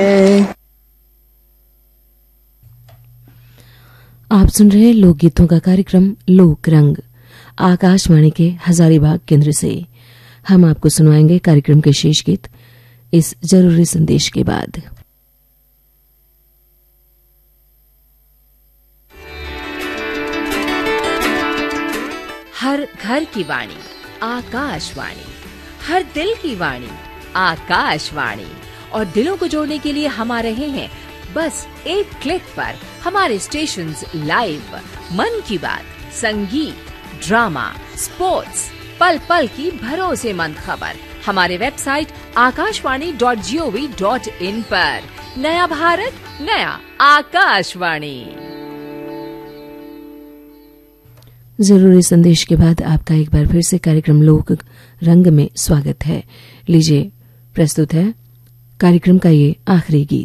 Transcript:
आप सुन रहे हैं लोकगीतों का कार्यक्रम लोक रंग आकाशवाणी के हजारीबाग केंद्र से। हम आपको सुनाएंगे कार्यक्रम के शेष गीत इस जरूरी संदेश के बाद। हर घर की वाणी आकाशवाणी, हर दिल की वाणी आकाशवाणी। और दिलों को जोड़ने के लिए हम आ रहे हैं बस एक क्लिक पर। हमारे स्टेशंस लाइव, मन की बात, संगीत, ड्रामा, स्पोर्ट्स, पल पल की भरोसेमंद खबर हमारे वेबसाइट akashwani.gov.in पर। नया भारत, नया आकाशवाणी। जरूरी संदेश के बाद आपका एक बार फिर से कार्यक्रम लोक रंग में स्वागत है। लीजिए, प्रस्तुत है कार्यक्रम का ये आखिरी गीत।